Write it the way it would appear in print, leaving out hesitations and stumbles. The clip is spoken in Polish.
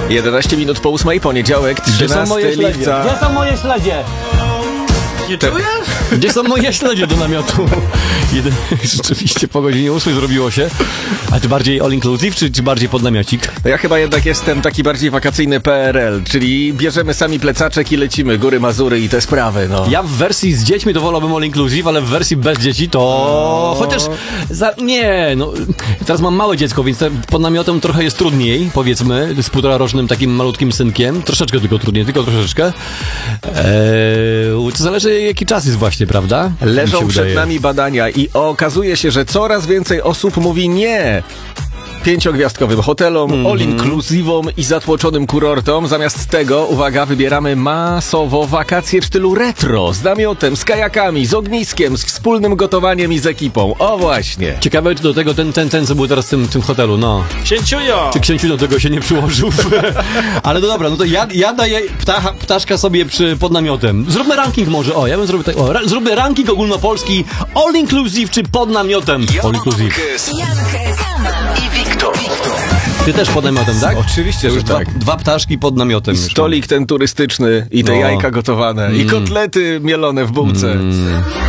11 minut po 8, poniedziałek, 13 lipca. Gdzie są moje śledzie? Nie czujesz? Gdzie są moje śledzie do namiotu? Rzeczywiście po godzinie 8 zrobiło się. A czy bardziej all inclusive, czy bardziej pod namiocik? No ja chyba jednak jestem taki bardziej wakacyjny PRL, czyli bierzemy sami plecaczek i lecimy, góry, Mazury i te sprawy, no. Ja w wersji z dziećmi to wolałbym all inclusive, ale w wersji bez dzieci to... Chociaż... Teraz mam małe dziecko, więc pod namiotem trochę jest trudniej, powiedzmy, z 1,5-rocznym takim malutkim synkiem. Troszeczkę tylko trudniej, tylko troszeczkę. To zależy jaki czas jest właśnie, prawda? Leżą przed nami badania i okazuje się, że coraz więcej osób mówi nie 5-gwiazdkowym hotelom, all-inclusivom i zatłoczonym kurortom. Zamiast tego, uwaga, wybieramy masowo wakacje w stylu retro, z namiotem, z kajakami, z ogniskiem, z wspólnym gotowaniem i z ekipą. O właśnie. Ciekawe, czy do tego ten co był teraz w tym hotelu, no. Księciujo! Czy księciu do tego się nie przyłożył? Ale no dobra, no to ja daję ptaszka sobie pod namiotem. Zróbmy ranking może, ja bym zrobił tak, zróbmy ranking ogólnopolski, all-inclusive czy pod namiotem? All-inclusive. I Wiktor. Ty też pod namiotem, tak? Oczywiście, że tak. Dwa ptaszki pod namiotem. I stolik ten turystyczny i te jajka gotowane i kotlety mielone w bułce.